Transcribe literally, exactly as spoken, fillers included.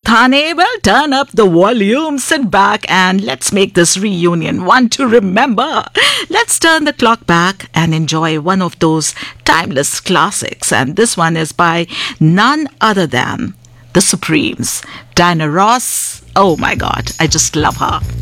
Thane? Well, turn up the volume, sit back, and let's make this reunion one to remember. Let's turn the clock back and enjoy one of those timeless classics. And this one is by none other than the Supremes. Diana Ross. Oh my God, I just love her.